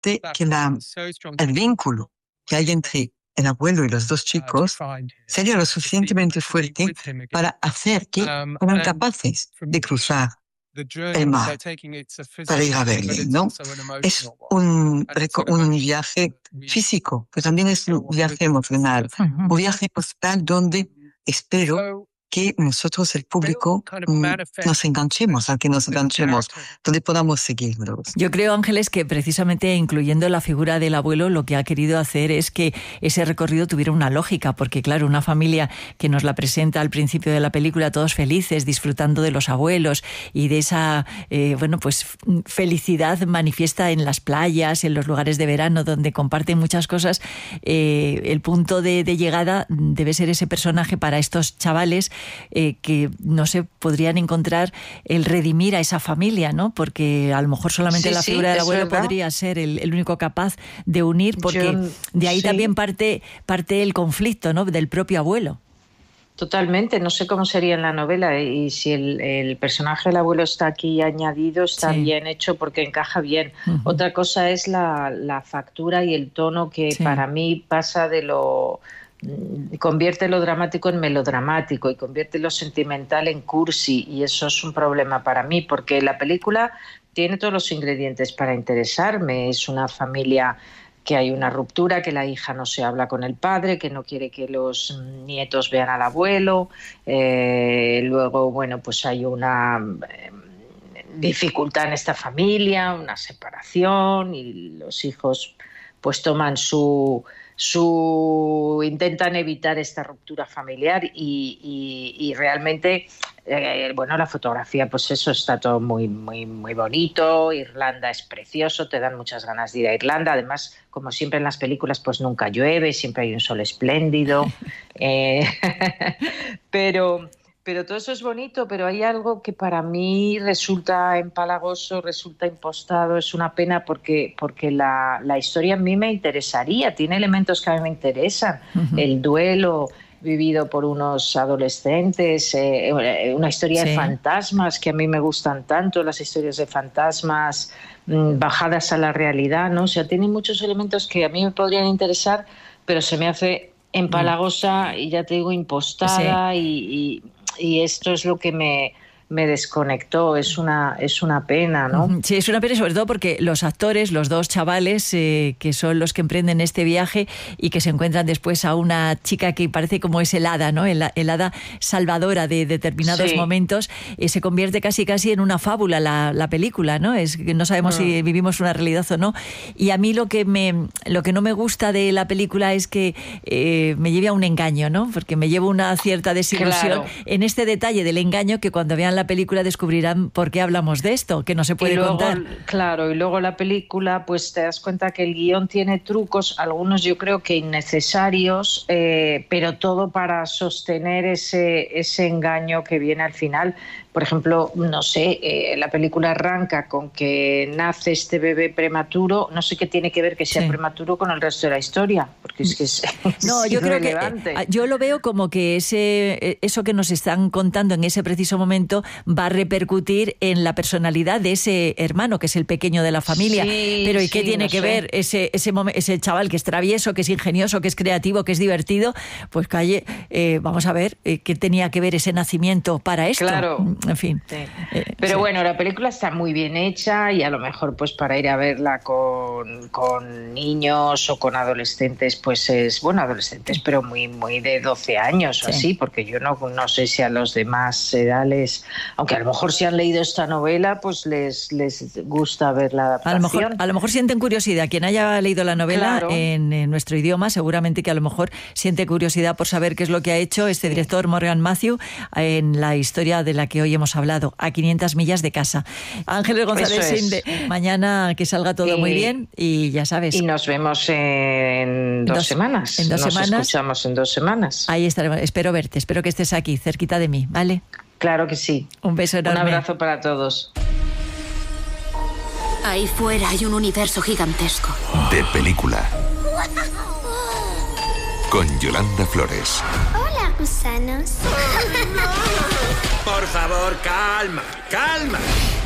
de que el vínculo que hay entre el abuelo y los dos chicos sería lo suficientemente fuerte para hacer que fueran capaces de cruzar el mar para ir a verle, ¿no? Es un viaje físico, pero también es un viaje emocional, un viaje postal donde espero que nosotros, el público, nos enganchemos, a que nos enganchemos, donde podamos seguirlos. Yo creo, Ángeles, que precisamente incluyendo la figura del abuelo, lo que ha querido hacer es que ese recorrido tuviera una lógica, porque claro, una familia que nos la presenta al principio de la película, todos felices, disfrutando de los abuelos y de esa, felicidad manifiesta en las playas, en los lugares de verano, donde comparten muchas cosas, el punto de llegada debe ser ese personaje para estos chavales que, no sé, podrían encontrar el redimir a esa familia, ¿no? Porque a lo mejor solamente la figura del abuelo podría ser el único capaz de unir, porque de ahí también parte el conflicto, ¿no? Del propio abuelo. Totalmente, no sé cómo sería en la novela y si el personaje del abuelo está aquí añadido, está bien hecho porque encaja bien. Otra cosa es la factura y el tono que para mí pasa de convierte lo dramático en melodramático y convierte lo sentimental en cursi, y eso es un problema para mí porque la película tiene todos los ingredientes para interesarme. Es una familia que hay una ruptura, que la hija no se habla con el padre, que no quiere que los nietos vean al abuelo, luego bueno, pues hay una dificultad en esta familia, una separación, y los hijos pues toman intentan evitar esta ruptura familiar y realmente la fotografía, pues eso, está todo muy muy muy bonito. Irlanda es precioso, te dan muchas ganas de ir a Irlanda. Además, como siempre en las películas, pues nunca llueve, siempre hay un sol espléndido. Pero todo eso es bonito, pero hay algo que para mí resulta empalagoso, resulta impostado. Es una pena porque la historia a mí me interesaría, tiene elementos que a mí me interesan. El duelo vivido por unos adolescentes, una historia de fantasmas que a mí me gustan tanto, las historias de fantasmas bajadas a la realidad, ¿no? O sea, tiene muchos elementos que a mí me podrían interesar, pero se me hace empalagosa y, ya te digo, impostada, y esto es lo que me desconectó. Es una pena, ¿no? Sí, es una pena, sobre todo porque los actores, los dos chavales que son los que emprenden este viaje y que se encuentran después a una chica que parece como es el hada, ¿no? El hada salvadora de determinados momentos, se convierte casi en una fábula la película, ¿no? No sabemos si vivimos una realidad o no. Y a mí lo que no me gusta de la película es que me lleve a un engaño, ¿no? Porque me llevo una cierta desilusión en este detalle del engaño, que cuando vean la película descubrirán por qué hablamos de esto, que no se puede contar. Claro, y luego la película, pues te das cuenta que el guión tiene trucos, algunos yo creo que innecesarios, pero todo para sostener ese engaño que viene al final. Por ejemplo, no sé, la película arranca con que nace este bebé prematuro. No sé qué tiene que ver que sea prematuro con el resto de la historia, porque es que no, yo creo que yo lo veo como que eso que nos están contando en ese preciso momento va a repercutir en la personalidad de ese hermano, que es el pequeño de la familia. Pero ¿y qué tiene que ver ese chaval que es travieso, que es ingenioso, que es creativo, que es divertido? Pues calle, vamos a ver qué tenía que ver ese nacimiento para esto. Claro. En fin. Pero bueno, la película está muy bien hecha, y a lo mejor pues para ir a verla con niños o con adolescentes, pues es, bueno, adolescentes, pero muy muy de 12 años o así, porque yo no sé si a los demás edades, aunque a lo mejor si han leído esta novela, pues les gusta ver la adaptación. A lo mejor sienten curiosidad. Quien haya leído la novela en nuestro idioma, seguramente que a lo mejor siente curiosidad por saber qué es lo que ha hecho este director Morgan Matthew en la historia de la que hoy hemos hablado, A 500 millas de casa. Ángeles González Sinde, mañana que salga todo muy bien, y ya sabes. Y nos vemos en 2 semanas. Nos escuchamos en 2 semanas. Ahí estaremos. Espero verte, espero que estés aquí, cerquita de mí, ¿vale? Claro que sí. Un beso enorme. Un abrazo para todos. Ahí fuera hay un universo gigantesco. De película. Con Yolanda Flores. Hola, gusanos. Por favor, calma.